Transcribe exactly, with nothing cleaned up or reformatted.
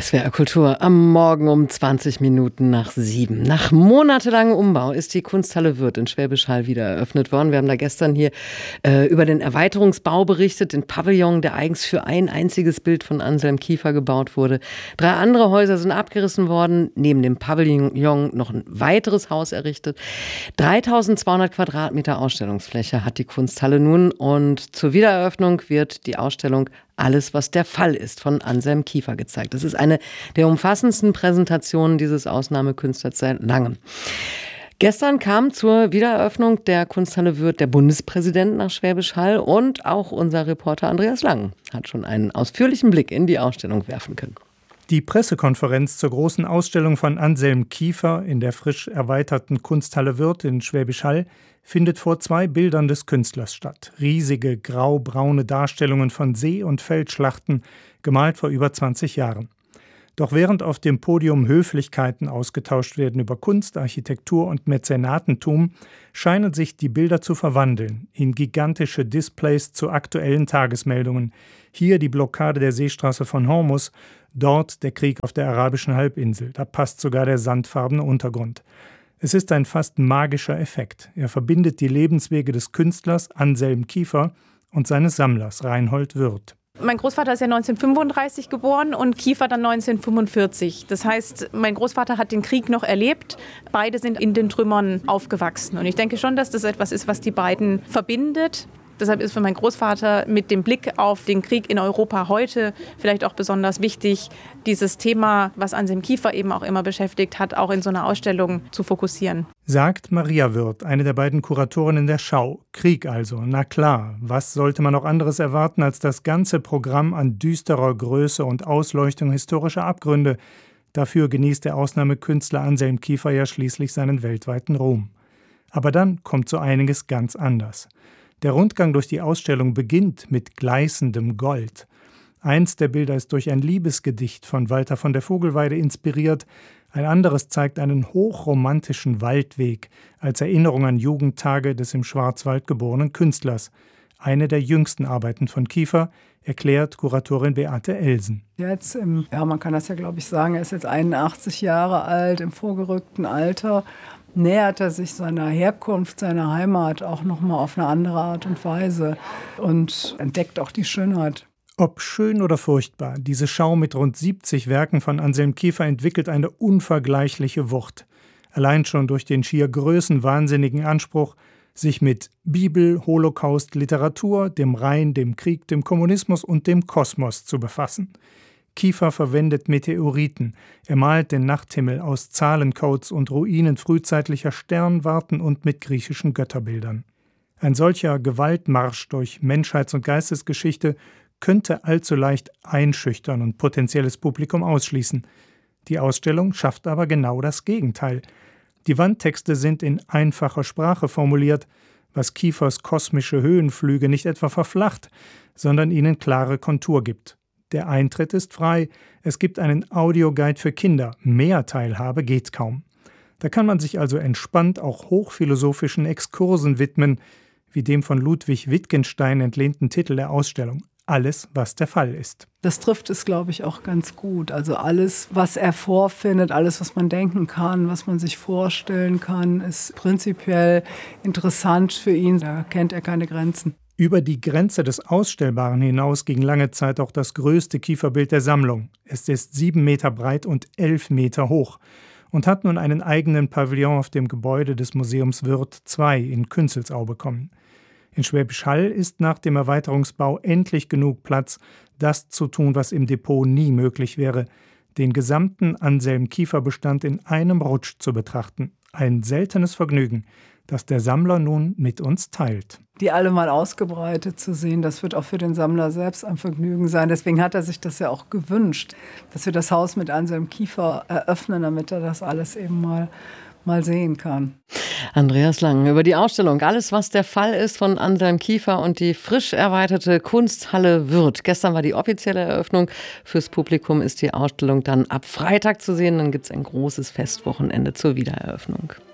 S W R Kultur am Morgen um zwanzig Minuten nach sieben. Nach monatelangem Umbau ist die Kunsthalle Würth in Schwäbisch Hall wieder eröffnet worden. Wir haben da gestern hier äh, über den Erweiterungsbau berichtet, den Pavillon, der eigens für ein einziges Bild von Anselm Kiefer gebaut wurde. Drei andere Häuser sind abgerissen worden, neben dem Pavillon noch ein weiteres Haus errichtet. dreitausendzweihundert Quadratmeter Ausstellungsfläche hat die Kunsthalle nun und zur Wiedereröffnung wird die Ausstellung Alles, was der Fall ist, von Anselm Kiefer gezeigt. Das ist eine der umfassendsten Präsentationen dieses Ausnahmekünstlers seit langem. Gestern kam zur Wiedereröffnung der Kunsthalle Würth der Bundespräsident nach Schwäbisch Hall und auch unser Reporter Andreas Lang hat schon einen ausführlichen Blick in die Ausstellung werfen können. Die Pressekonferenz zur großen Ausstellung von Anselm Kiefer in der frisch erweiterten Kunsthalle Würth in Schwäbisch Hall findet vor zwei Bildern des Künstlers statt. Riesige grau-braune Darstellungen von See- und Feldschlachten, gemalt vor über zwanzig Jahren. Doch während auf dem Podium Höflichkeiten ausgetauscht werden über Kunst, Architektur und Mäzenatentum, scheinen sich die Bilder zu verwandeln in gigantische Displays zu aktuellen Tagesmeldungen. Hier die Blockade der Seestraße von Hormuz, dort der Krieg auf der arabischen Halbinsel. Da passt sogar der sandfarbene Untergrund. Es ist ein fast magischer Effekt. Er verbindet die Lebenswege des Künstlers Anselm Kiefer und seines Sammlers Reinhold Würth. Mein Großvater ist ja neunzehnhundertfünfunddreißig geboren und Kiefer dann neunzehnhundertfünfundvierzig. Das heißt, mein Großvater hat den Krieg noch erlebt. Beide sind in den Trümmern aufgewachsen. Und ich denke schon, dass das etwas ist, was die beiden verbindet. Deshalb ist für meinen Großvater mit dem Blick auf den Krieg in Europa heute vielleicht auch besonders wichtig, dieses Thema, was Anselm Kiefer eben auch immer beschäftigt hat, auch in so einer Ausstellung zu fokussieren. Sagt Maria Würth, eine der beiden Kuratorinnen der Schau. Krieg also, na klar. Was sollte man noch anderes erwarten als das ganze Programm an düsterer Größe und Ausleuchtung historischer Abgründe? Dafür genießt der Ausnahmekünstler Anselm Kiefer ja schließlich seinen weltweiten Ruhm. Aber dann kommt so einiges ganz anders. Der Rundgang durch die Ausstellung beginnt mit gleißendem Gold. Eins der Bilder ist durch ein Liebesgedicht von Walter von der Vogelweide inspiriert, ein anderes zeigt einen hochromantischen Waldweg als Erinnerung an Jugendtage des im Schwarzwald geborenen Künstlers. Eine der jüngsten Arbeiten von Kiefer, erklärt Kuratorin Beate Elsen. Jetzt, im, ja, man kann das ja glaube ich sagen, er ist jetzt einundachtzig Jahre alt, im vorgerückten Alter. Nähert er sich seiner Herkunft, seiner Heimat auch nochmal auf eine andere Art und Weise und entdeckt auch die Schönheit. Ob schön oder furchtbar, diese Schau mit rund siebzig Werken von Anselm Kiefer entwickelt eine unvergleichliche Wucht. Allein schon durch den schier größenwahnsinnigen Anspruch, sich mit Bibel, Holocaust, Literatur, dem Rhein, dem Krieg, dem Kommunismus und dem Kosmos zu befassen. Kiefer verwendet Meteoriten. Er malt den Nachthimmel aus Zahlencodes und Ruinen frühzeitlicher Sternwarten und mit griechischen Götterbildern. Ein solcher Gewaltmarsch durch Menschheits- und Geistesgeschichte könnte allzu leicht einschüchtern und potenzielles Publikum ausschließen. Die Ausstellung schafft aber genau das Gegenteil. Die Wandtexte sind in einfacher Sprache formuliert, was Kiefers kosmische Höhenflüge nicht etwa verflacht, sondern ihnen klare Kontur gibt. Der Eintritt ist frei, es gibt einen Audioguide für Kinder, mehr Teilhabe geht kaum. Da kann man sich also entspannt auch hochphilosophischen Exkursen widmen, wie dem von Ludwig Wittgenstein entlehnten Titel der Ausstellung, Alles, was der Fall ist. Das trifft es, glaube ich, auch ganz gut. Also alles, was er vorfindet, alles, was man denken kann, was man sich vorstellen kann, ist prinzipiell interessant für ihn. Da kennt er keine Grenzen. Über die Grenze des Ausstellbaren hinaus ging lange Zeit auch das größte Kieferbild der Sammlung. Es ist sieben Meter breit und elf Meter hoch und hat nun einen eigenen Pavillon auf dem Gebäude des Museums Würth zwei in Künzelsau bekommen. In Schwäbisch Hall ist nach dem Erweiterungsbau endlich genug Platz, das zu tun, was im Depot nie möglich wäre, den gesamten Anselm Kiefer-Bestand in einem Rutsch zu betrachten. Ein seltenes Vergnügen, das der Sammler nun mit uns teilt. Die alle mal ausgebreitet zu sehen, das wird auch für den Sammler selbst ein Vergnügen sein. Deswegen hat er sich das ja auch gewünscht, dass wir das Haus mit Anselm Kiefer eröffnen, damit er das alles eben mal, mal sehen kann. Andreas Lang über die Ausstellung Alles, was der Fall ist von Anselm Kiefer und die frisch erweiterte Kunsthalle Würth. Gestern war die offizielle Eröffnung. Fürs Publikum ist die Ausstellung dann ab Freitag zu sehen. Dann gibt es ein großes Festwochenende zur Wiedereröffnung.